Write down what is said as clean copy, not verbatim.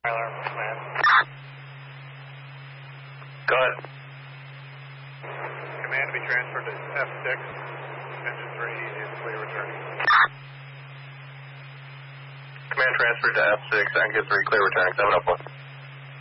Alarm, command. Go ahead. Command to be transferred to F6. Engine 3 is clear returning. Command transferred to F6, engine 3 clear returning, 704.